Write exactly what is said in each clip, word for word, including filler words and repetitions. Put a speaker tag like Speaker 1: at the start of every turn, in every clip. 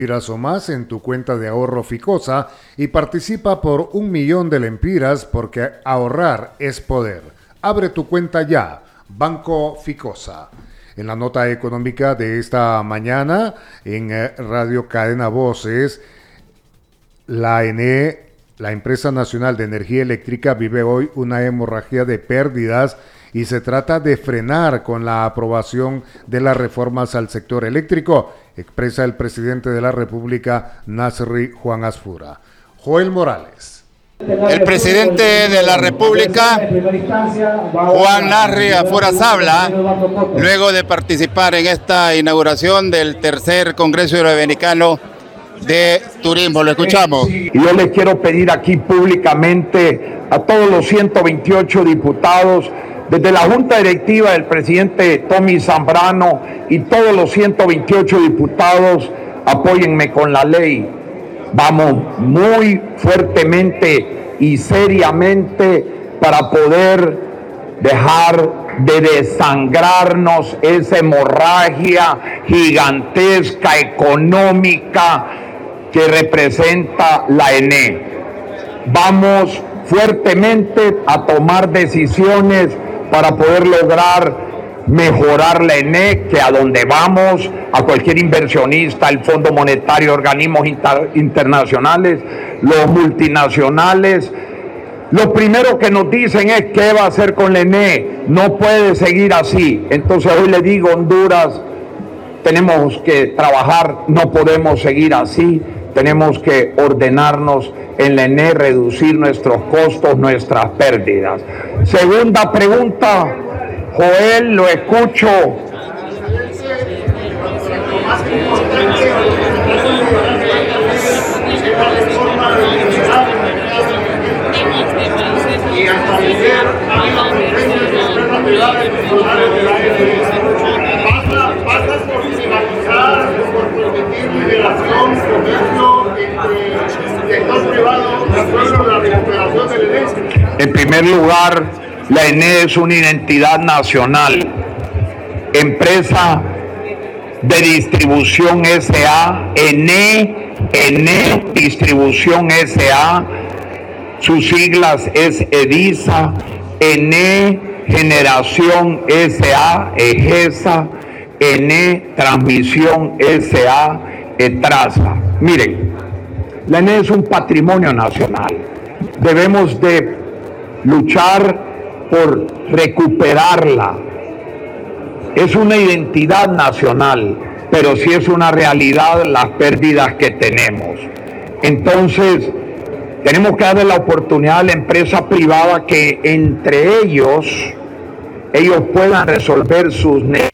Speaker 1: lempiras o más en tu cuenta de ahorro Ficosa y participa por un millón de lempiras porque ahorrar es poder. Abre tu cuenta ya, Banco Ficosa. En la nota económica de esta mañana en Radio Cadena Voces, la E N E, la Empresa Nacional de Energía Eléctrica, vive hoy una hemorragia de pérdidas y se trata de frenar con la aprobación de las reformas al sector eléctrico, expresa el presidente de la República, Nasri Juan Asfura. Joel Morales.
Speaker 2: El presidente de la República, Juan Nasri Asfura Sabla, luego de participar en esta inauguración del tercer Congreso Iberoamericano de Turismo. Lo escuchamos.
Speaker 3: Y yo les quiero pedir aquí públicamente a todos los ciento veintiocho diputados, desde la Junta Directiva del presidente Tommy Zambrano y todos los ciento veintiocho diputados, apóyenme con la ley. Vamos muy fuertemente y seriamente para poder dejar de desangrarnos esa hemorragia gigantesca económica que representa la E N E. Vamos fuertemente a tomar decisiones para poder lograr mejorar la E N E, que a donde vamos, a cualquier inversionista, el Fondo Monetario, organismos inter internacionales, los multinacionales, lo primero que nos dicen es qué va a hacer con la E N E, no puede seguir así. Entonces hoy le digo, Honduras, tenemos que trabajar, no podemos seguir así, tenemos que ordenarnos en la E N E, reducir nuestros costos, nuestras pérdidas. Segunda pregunta, Joel, lo escucho.
Speaker 4: Y hasta ayer ha habido convenios de empresas privadas titulares de la E N E. Pasa, pasa por privatizar, por permitir liberación, comercio entre el sector privado, de acuerdo a la recuperación del E N E.
Speaker 3: En primer lugar, la E N E es una identidad nacional, empresa de distribución S A, E N E, E N E Distribución S A, sus siglas es EDISA, E N E Generación S A, EGESA, E N E Transmisión S A, ETRASA. Miren, la E N E es un patrimonio nacional. Debemos de luchar por recuperarla. Es una identidad nacional, pero sí es una realidad las pérdidas que tenemos. Entonces, tenemos que darle la oportunidad a la empresa privada que entre ellos, ellos puedan resolver sus negocios.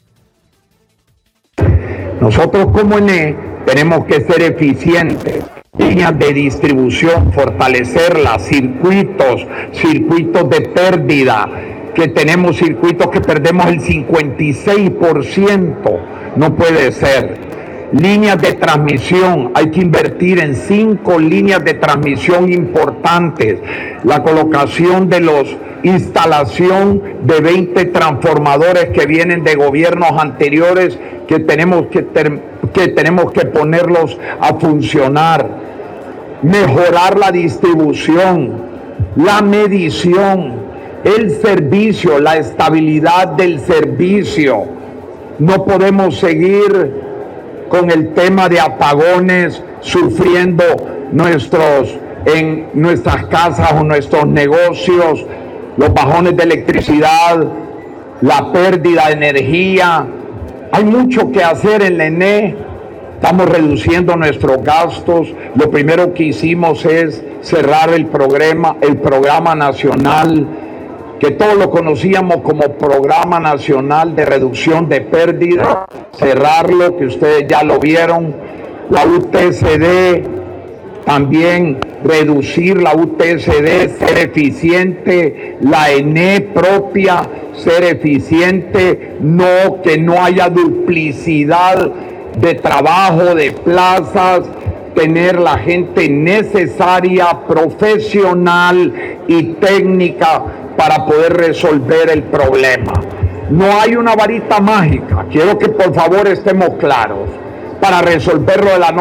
Speaker 3: Nosotros como E N E tenemos que ser eficientes. Líneas de distribución, fortalecerlas, circuitos, circuitos de pérdida, que tenemos circuitos que perdemos el cincuenta y seis por ciento, no puede ser. Líneas de transmisión, hay que invertir en cinco líneas de transmisión importantes, la colocación de los instalación de veinte transformadores que vienen de gobiernos anteriores que tenemos que, ter, que tenemos que ponerlos a funcionar, mejorar la distribución, la medición, el servicio, la estabilidad del servicio. No podemos seguir con el tema de apagones, sufriendo nuestros, en nuestras casas o nuestros negocios, los bajones de electricidad, la pérdida de energía. Hay mucho que hacer en la E N E. Estamos reduciendo nuestros gastos. Lo primero que hicimos es cerrar el programa, el programa nacional, que todos lo conocíamos como Programa Nacional de Reducción de Pérdidas, cerrarlo, que ustedes ya lo vieron. La U T S D, también reducir la U T S D, ser eficiente, la E N E propia, ser eficiente, no, que no haya duplicidad de trabajo, de plazas, tener la gente necesaria, profesional y técnica para poder resolver el problema. No hay una varita mágica, quiero que por favor estemos claros. para resolver lo de la